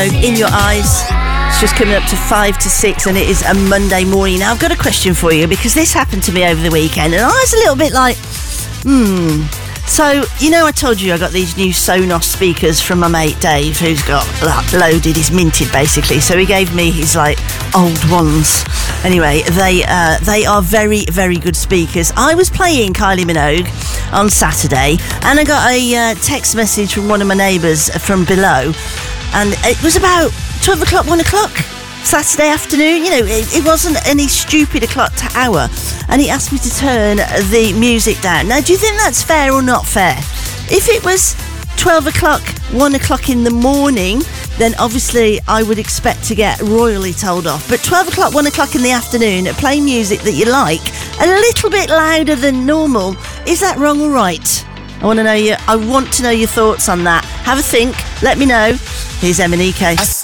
In Your Eyes. It's just coming up to 5 to 6 and it is a Monday morning. Now I've got a question for you because this happened to me over the weekend and I was a little bit like, So, you know, I told you I got these new Sonos speakers from my mate Dave, who's got loaded, he's minted basically. So he gave me his old ones. Anyway, they are very, very good speakers. I was playing Kylie Minogue on Saturday and I got a text message from one of my neighbours from below, and it was about 12 o'clock, 1 o'clock Saturday afternoon. You know, it wasn't any stupid o'clock to hour, and he asked me to turn the music down. Now, do you think that's fair or not fair? If it was 12 o'clock, 1 o'clock in the morning, then obviously I would expect to get royally told off. But 12 o'clock, 1 o'clock in the afternoon, play music that you like a little bit louder than normal, is that wrong or right? I want to know your thoughts on that. Have a think, let me know. Here's Emanike.